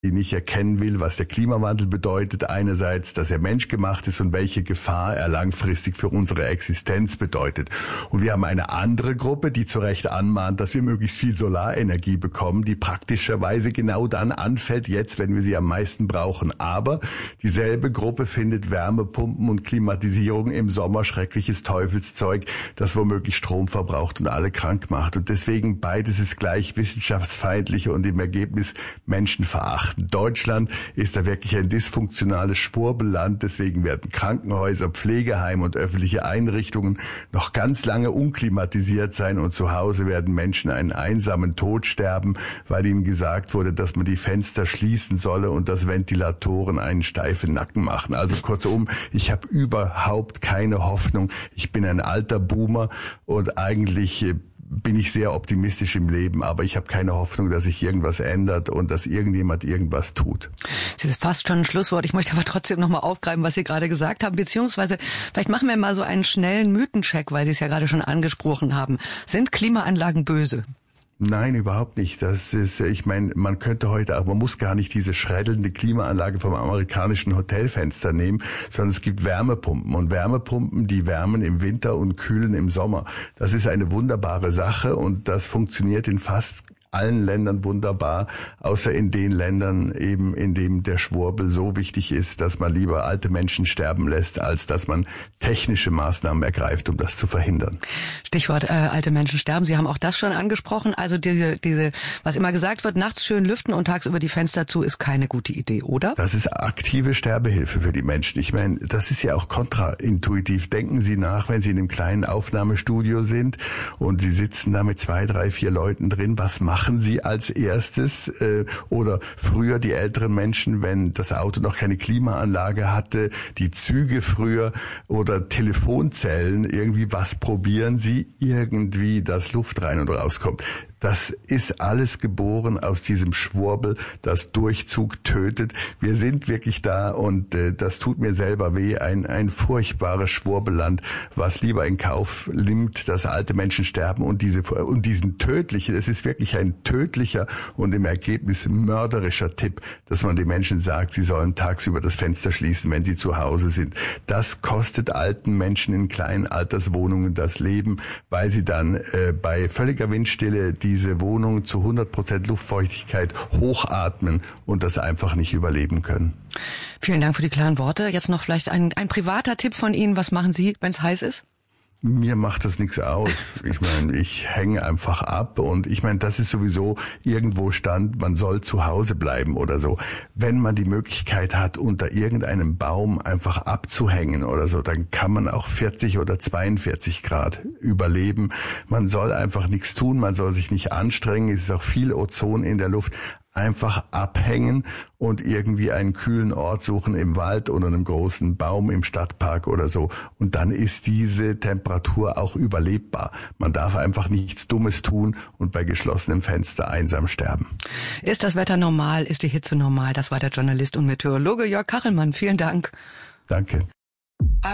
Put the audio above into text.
die nicht erkennen will, was der Klimawandel bedeutet. Einerseits, dass er menschgemacht ist und welche Gefahr er langfristig für unsere Existenz bedeutet. Und wir haben eine andere Gruppe, die zu Recht anmahnt, dass wir möglichst viel Solarenergie bekommen, die praktischerweise genau dann anfällt, jetzt, wenn wir sie am meisten brauchen. Aber dieselbe Gruppe findet Wärmepumpen und Klimatisierung im Sommer schreckliches Teufelszeug, das womöglich Strom verbraucht und alle krank macht. Und deswegen beides ist gleich wissenschaftsfeindliche und im Ergebnis menschenverachtend. Deutschland ist da wirklich ein dysfunktionales Schwurbelland. Deswegen werden Krankenhäuser, Pflegeheime und öffentliche Einrichtungen noch ganz lange unklimatisiert sein und zu Hause werden Menschen einen einsamen Tod sterben, weil ihnen gesagt wurde, dass man die Fenster schließen solle und dass Ventilatoren einen steifen Nacken machen. Also kurzum, ich habe überhaupt keine Hoffnung. Ich bin ein alter Boomer und eigentlich bin ich sehr optimistisch im Leben, aber ich habe keine Hoffnung, dass sich irgendwas ändert und dass irgendjemand irgendwas tut. Das ist fast schon ein Schlusswort. Ich möchte aber trotzdem nochmal aufgreifen, was Sie gerade gesagt haben, beziehungsweise vielleicht machen wir mal so einen schnellen Mythencheck, weil Sie es ja gerade schon angesprochen haben. Sind Klimaanlagen böse? Nein, überhaupt nicht. Das ist, ich meine, man könnte heute auch, man muss gar nicht diese schrädelnde Klimaanlage vom amerikanischen Hotelfenster nehmen, sondern es gibt Wärmepumpen und Wärmepumpen, die wärmen im Winter und kühlen im Sommer. Das ist eine wunderbare Sache und das funktioniert in fast allen Ländern wunderbar, außer in den Ländern eben, in dem der Schwurbel so wichtig ist, dass man lieber alte Menschen sterben lässt, als dass man technische Maßnahmen ergreift, um das zu verhindern. Stichwort alte Menschen sterben. Sie haben auch das schon angesprochen. Also diese, was immer gesagt wird, nachts schön lüften und tagsüber die Fenster zu, ist keine gute Idee, oder? Das ist aktive Sterbehilfe für die Menschen. Ich meine, das ist ja auch kontraintuitiv. Denken Sie nach, wenn Sie in einem kleinen Aufnahmestudio sind und Sie sitzen da mit 2, 3, 4 Leuten drin, was machen Sie als erstes oder früher die älteren Menschen, wenn das Auto noch keine Klimaanlage hatte, die Züge früher oder Telefonzellen, irgendwie was probieren Sie? Irgendwie, dass Luft rein und rauskommt. Das ist alles geboren aus diesem Schwurbel, das Durchzug tötet. Wir sind wirklich da und das tut mir selber weh, ein furchtbares Schwurbelland, was lieber in Kauf nimmt, dass alte Menschen sterben und diesen tödlichen, es ist wirklich ein tödlicher und im Ergebnis mörderischer Tipp, dass man den Menschen sagt, sie sollen tagsüber das Fenster schließen, wenn sie zu Hause sind. Das kostet alten Menschen in kleinen Alterswohnungen das Leben, weil sie dann bei völliger Windstille diese Wohnung zu 100% Luftfeuchtigkeit hochatmen und das einfach nicht überleben können. Vielen Dank für die klaren Worte. Jetzt noch vielleicht ein privater Tipp von Ihnen. Was machen Sie, wenn es heiß ist? Mir macht das nichts aus. Ich meine, ich hänge einfach ab und ich meine, das ist sowieso irgendwo stand, man soll zu Hause bleiben oder so. Wenn man die Möglichkeit hat, unter irgendeinem Baum einfach abzuhängen oder so, dann kann man auch 40 oder 42 Grad überleben. Man soll einfach nichts tun, man soll sich nicht anstrengen, es ist auch viel Ozon in der Luft. Einfach abhängen und irgendwie einen kühlen Ort suchen im Wald oder einem großen Baum im Stadtpark oder so. Und dann ist diese Temperatur auch überlebbar. Man darf einfach nichts Dummes tun und bei geschlossenem Fenster einsam sterben. Ist das Wetter normal? Ist die Hitze normal? Das war der Journalist und Meteorologe Jörg Kachelmann. Vielen Dank. Danke.